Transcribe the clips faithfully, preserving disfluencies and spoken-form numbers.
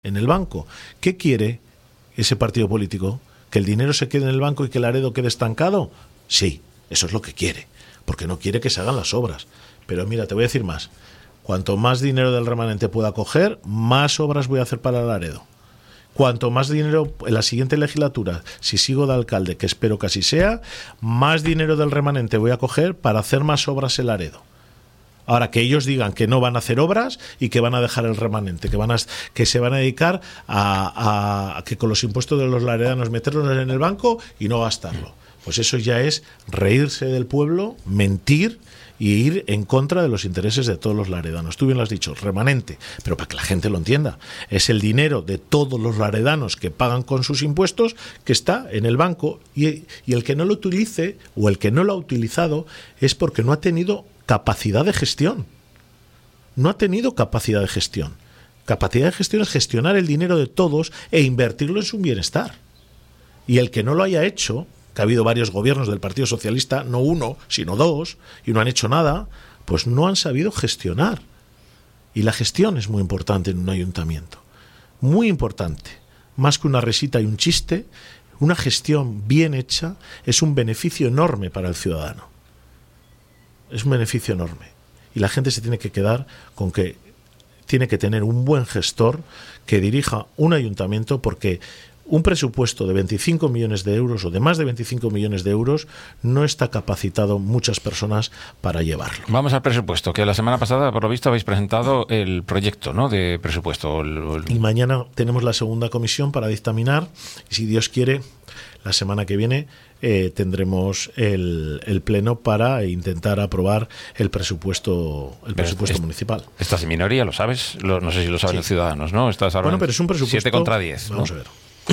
en el banco. ¿Qué quiere ese partido político? ¿Que el dinero se quede en el banco y que Laredo quede estancado? Sí, eso es lo que quiere, porque no quiere que se hagan las obras. Pero mira, te voy a decir más. Cuanto más dinero del remanente pueda coger, más obras voy a hacer para Laredo. Cuanto más dinero en la siguiente legislatura, si sigo de alcalde, que espero que así sea, más dinero del remanente voy a coger para hacer más obras en Laredo. Ahora, que ellos digan que no van a hacer obras y que van a dejar el remanente, que van a, que se van a dedicar a, a, a que con los impuestos de los laredanos meterlos en el banco y no gastarlo. Pues eso ya es reírse del pueblo, mentir y ir en contra de los intereses de todos los laredanos. Tú bien lo has dicho, remanente, pero para que la gente lo entienda, es el dinero de todos los laredanos que pagan con sus impuestos que está en el banco y, y el que no lo utilice o el que no lo ha utilizado es porque no ha tenido capacidad de gestión. No ha tenido capacidad de gestión. Capacidad de gestión es gestionar el dinero de todos e invertirlo en su bienestar. Y el que no lo haya hecho, que ha habido varios gobiernos del Partido Socialista, no uno, sino dos, y no han hecho nada, pues no han sabido gestionar. Y la gestión es muy importante en un ayuntamiento. Muy importante. Más que una risita y un chiste, una gestión bien hecha es un beneficio enorme para el ciudadano. Es un beneficio enorme. Y la gente se tiene que quedar con que tiene que tener un buen gestor que dirija un ayuntamiento, porque un presupuesto de veinticinco millones de euros o de más de veinticinco millones de euros no está capacitado muchas personas para llevarlo. Vamos al presupuesto, que la semana pasada, por lo visto, habéis presentado el proyecto, ¿no?, de presupuesto. El, el... Y mañana tenemos la segunda comisión para dictaminar y, si Dios quiere, la semana que viene eh, tendremos el, el pleno para intentar aprobar el presupuesto el pero presupuesto es, municipal. Estás en minoría, lo sabes, lo, no sé si lo saben sí. los ciudadanos, ¿no? Estás ahora bueno, pero es un presupuesto siete contra diez. Vamos ¿no? a ver.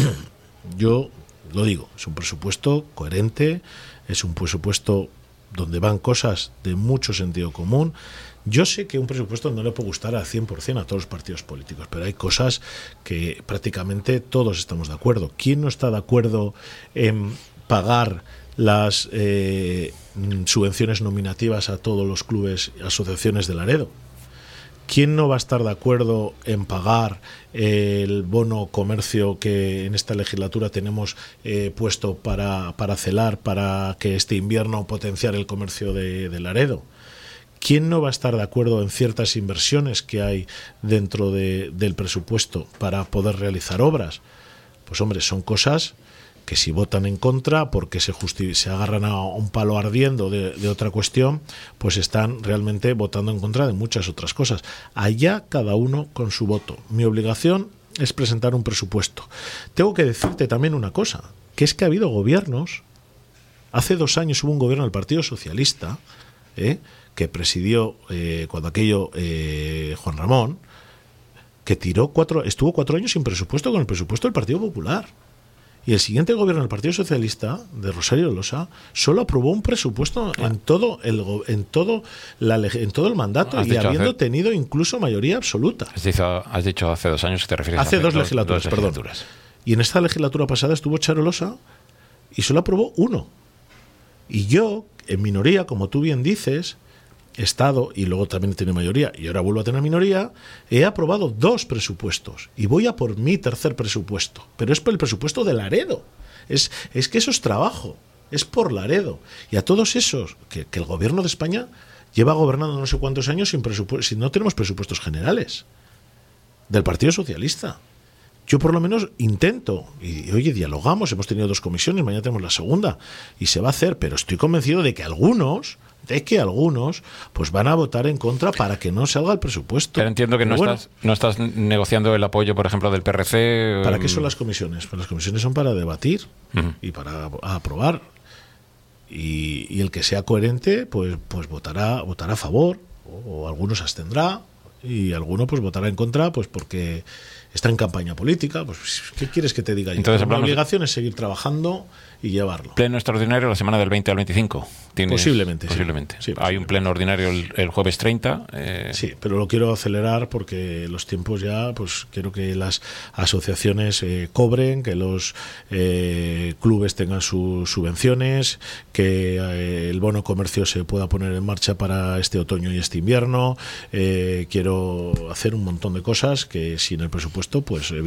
Yo lo digo, es un presupuesto coherente, es un presupuesto donde van cosas de mucho sentido común. Yo sé que un presupuesto no le puede gustar al cien por ciento a todos los partidos políticos, pero hay cosas que prácticamente todos estamos de acuerdo. ¿Quién no está de acuerdo en pagar las eh, subvenciones nominativas a todos los clubes y asociaciones de Laredo? ¿Quién no va a estar de acuerdo en pagar el bono comercio que en esta legislatura tenemos eh, puesto para, para celar, para que este invierno potenciar el comercio de, de Laredo? ¿Quién no va a estar de acuerdo en ciertas inversiones que hay dentro de, del presupuesto para poder realizar obras? Pues hombre, son cosas que si votan en contra porque se, justi- se agarran a un palo ardiendo de, de otra cuestión, pues están realmente votando en contra de muchas otras cosas. Allá cada uno con su voto. Mi obligación es presentar un presupuesto. Tengo que decirte también una cosa, que es que ha habido gobiernos, hace dos años hubo un gobierno del Partido Socialista, ¿eh? que presidió eh, cuando aquello eh, Juan Ramón, que tiró cuatro, estuvo cuatro años sin presupuesto con el presupuesto del Partido Popular. Y el siguiente gobierno del Partido Socialista, de Rosario Losa, solo aprobó un presupuesto ah. en todo el en todo la en todo el mandato y habiendo hace, tenido incluso mayoría absoluta. Has dicho, has dicho hace dos años que te refieres hace a hace dos, dos legislaturas, dos perdón. legislaturas. Y en esta legislatura pasada estuvo Charo Losa y solo aprobó uno. Y yo, en minoría, como tú bien dices, he estado, y luego también he tenido mayoría, y ahora vuelvo a tener minoría, he aprobado dos presupuestos, y voy a por mi tercer presupuesto, pero es por el presupuesto de Laredo, es, es que eso es trabajo, es por Laredo, y a todos esos, que, que el gobierno de España lleva gobernando no sé cuántos años sin presupuesto, si no tenemos presupuestos generales, del Partido Socialista. Yo por lo menos intento, y oye, dialogamos, hemos tenido dos comisiones, mañana tenemos la segunda, y se va a hacer, pero estoy convencido de que algunos... de que algunos pues van a votar en contra para que no salga el presupuesto. Pero entiendo que Pero no, bueno, estás, no estás negociando el apoyo, por ejemplo, del P R C. ¿Para qué son las comisiones? Pues las comisiones son para debatir uh-huh. y para aprobar. Y, y el que sea coherente, pues, pues votará, votará a favor, o, o algunos abstendrá, y alguno pues votará en contra, pues porque está en campaña política. Pues ¿qué quieres que te diga yo? Entonces, la obligación es seguir trabajando y llevarlo. Pleno extraordinario la semana del veinte al veinticinco. Posiblemente. Posiblemente. Sí, sí, Hay posiblemente. un pleno ordinario el, el jueves treinta. Eh... Sí, pero lo quiero acelerar porque los tiempos ya, pues quiero que las asociaciones eh, cobren, que los eh, clubes tengan sus subvenciones, que eh, el bono comercio se pueda poner en marcha para este otoño y este invierno. Eh, quiero hacer un montón de cosas que sin el presupuesto presupuesto, pues